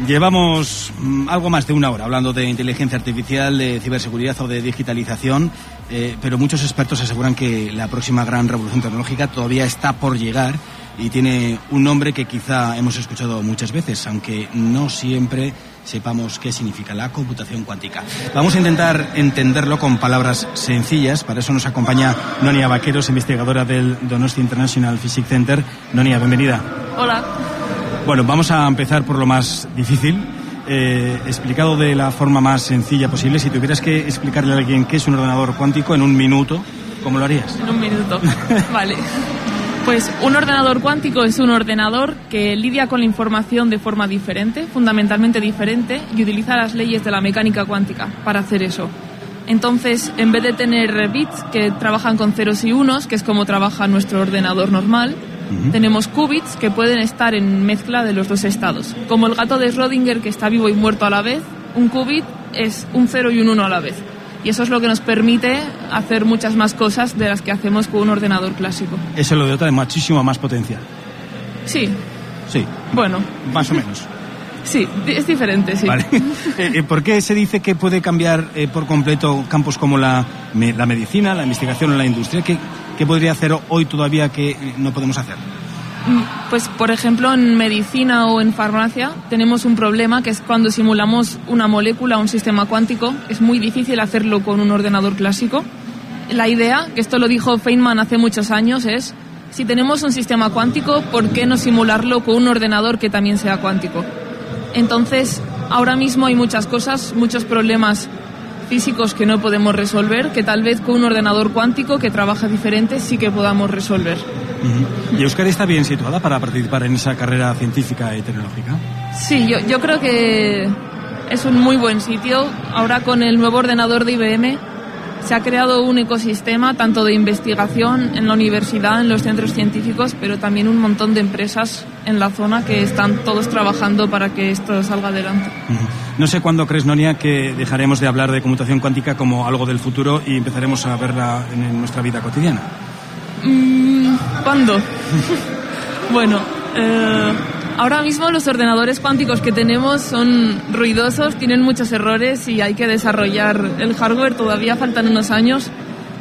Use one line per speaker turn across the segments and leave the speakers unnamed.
Llevamos algo más de una hora hablando de inteligencia artificial, de ciberseguridad o de digitalización, pero muchos expertos aseguran que la próxima gran revolución tecnológica todavía está por llegar y tiene un nombre que quizá hemos escuchado muchas veces, aunque no siempre sepamos qué significa: la computación cuántica. Vamos a intentar entenderlo con palabras sencillas. Para eso nos acompaña Nonia Vaqueros, investigadora del Donostia International Physics Center. Nonia, bienvenida.
Hola.
Bueno, vamos a empezar por lo más difícil. Explicado de la forma más sencilla posible, si tuvieras que explicarle a alguien qué es un ordenador cuántico en un minuto, ¿cómo lo harías?
En un minuto, vale. Pues un ordenador cuántico es un ordenador que lidia con la información de forma diferente, fundamentalmente diferente, y utiliza las leyes de la mecánica cuántica para hacer eso. Entonces, en vez de tener bits que trabajan con ceros y unos, que es como trabaja nuestro ordenador normal, tenemos qubits que pueden estar en mezcla de los dos estados. Como el gato de Schrödinger, que está vivo y muerto a la vez, un qubit es un 0 y un 1 a la vez. Y eso es lo que nos permite hacer muchas más cosas de las que hacemos con un ordenador clásico.
Eso lo dota de muchísima más potencia.
Sí.
Sí.
Bueno.
Más o menos.
Sí, es diferente, sí.
Vale. ¿Por qué se dice que puede cambiar por completo campos como la medicina, la investigación o la industria? ¿Qué podría hacer hoy todavía que no podemos hacer?
Pues, por ejemplo, en medicina o en farmacia tenemos un problema, que es cuando simulamos una molécula o un sistema cuántico. Es muy difícil hacerlo con un ordenador clásico. La idea, que esto lo dijo Feynman hace muchos años, es: si tenemos un sistema cuántico, ¿por qué no simularlo con un ordenador que también sea cuántico? Entonces, ahora mismo hay muchas cosas, muchos problemas físicos que no podemos resolver, que tal vez con un ordenador cuántico que trabaja diferente sí que podamos resolver.
¿Y Euskadi está bien situada para participar en esa carrera científica y tecnológica?
Sí, yo creo que es un muy buen sitio. Ahora, con el nuevo ordenador de IBM se ha creado un ecosistema tanto de investigación en la universidad, en los centros científicos, pero también un montón de empresas en la zona que están todos trabajando para que esto salga adelante.
No sé cuándo crees, Nonia, que dejaremos de hablar de computación cuántica como algo del futuro y empezaremos a verla en nuestra vida cotidiana.
¿Cuándo? Bueno, ahora mismo los ordenadores cuánticos que tenemos son ruidosos, tienen muchos errores y hay que desarrollar el hardware. Todavía faltan unos años,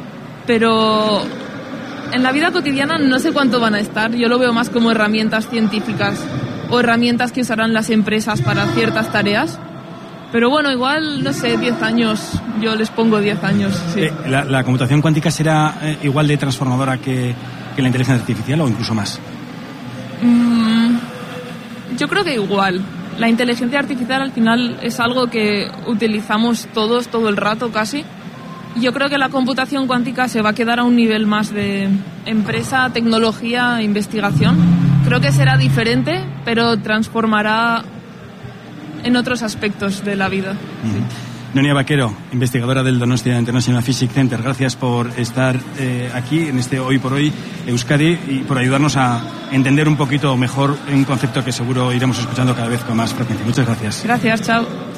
pero en la vida cotidiana no sé cuánto van a estar. Yo lo veo más como herramientas científicas o herramientas que usarán las empresas para ciertas tareas. Pero bueno, igual, no sé, 10 años, yo les pongo 10 años, sí.
¿La computación cuántica será igual de transformadora que la inteligencia artificial o incluso más?
Yo creo que igual. La inteligencia artificial al final es algo que utilizamos todos, todo el rato casi. Yo creo que la computación cuántica se va a quedar a un nivel más de empresa, tecnología, investigación. Creo que será diferente, pero transformará en otros aspectos de la vida.
Nonia Vaquero, investigadora del Donostia International Physics Center, gracias por estar aquí en este Hoy por Hoy Euskadi y por ayudarnos a entender un poquito mejor un concepto que seguro iremos escuchando cada vez con más frecuencia. Muchas gracias.
Gracias, chao.